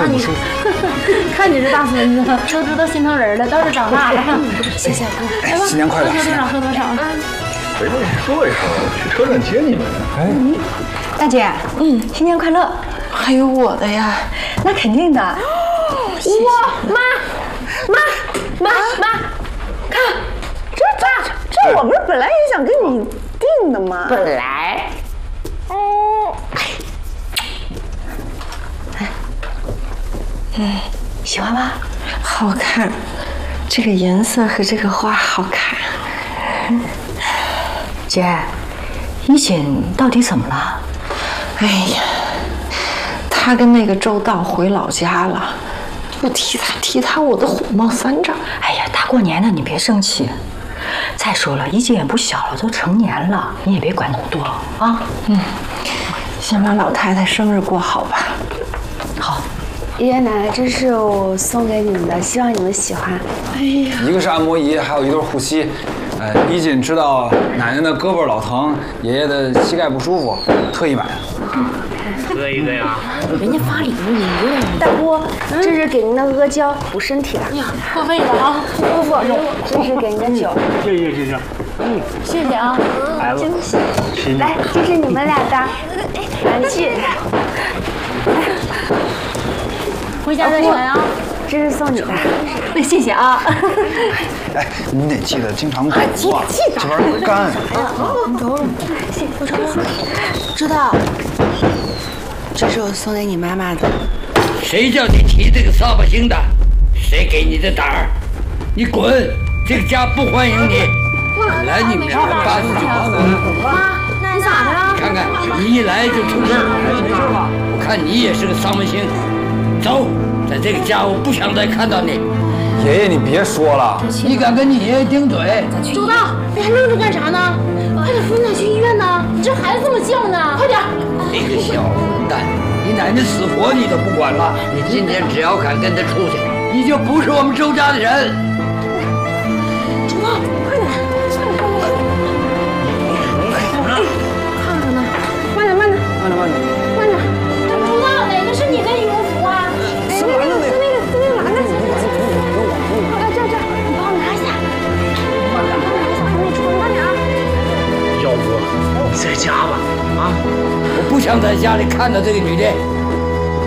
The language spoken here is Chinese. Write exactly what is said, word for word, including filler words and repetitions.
胃不舒服。 看你这大孙子，都知道心疼人了，倒是长大了。谢谢哥，来吧， 新年快乐！ 喝多少喝多少啊！ 回头说一声，去车站接你们。 哎， 大姐，嗯，新年快乐！ 还有我的呀， 那肯定的。 哇，妈，妈，妈，妈，看， 这这这，我不是本来也想跟你定的吗？ 本来，哦， 嗯，喜欢吗？ 好看，这个颜色和这个花好看。 姐，一锦到底怎么了？ 哎呀，他跟那个周道回老家了，不提他提他，我都火冒三丈。 哎呀，大过年的你别生气。再说了，一锦也不小了，都成年了，你也别管那么多啊。 嗯，先把老太太生日过好吧。 好。 爷爷奶奶，这是我送给你们的，希望你们喜欢。 哎呀， 一个是按摩仪，还有一对护膝。呃，一锦知道奶奶的胳膊老疼，爷爷的膝盖不舒服，特意买的。 喝一个呀！ 人家发礼物，你有点大姑，这是给您的阿胶，补身体的。哎呀，破费了啊！姑父，这是给您的酒。 谢谢谢谢。 嗯，谢谢啊。 来吧， 惊喜。来，这是你们俩的玩具。回家再穿啊！这是送你的，那谢谢啊。 哎，你得记得经常滚啊，这玩意儿干。 谢谢，知道。这是我送给你妈妈的。 谁叫你提这个扫把星的？谁给你的胆儿？你滚！这个家不欢迎你。来，你们两个八字就把我。 妈，那你咋的了？ 看看你一来就出事儿，我看你也是个丧门星。走，在这个家我不想再看到你。 爷爷，你别说了， 你敢跟你爷爷顶嘴？ 周道，你还愣着干啥呢？快点扶你奶去医院呢！你这孩子这么犟呢，快点！ 你个小混蛋，你奶奶死活你都不管了。你今天只要敢跟他出去，你就不是我们周家的人。 周道，快点！看着呢，慢点，慢点， 慢点，慢点， 慢点。周道，哪个是你的羽绒服啊？哎，那个，是那个，是那个蓝的。哎，这这，你帮我拿一下。慢点，慢点，小孩没出，慢点啊。 要不你在家吧？啊！我不想在家里看到这个女的。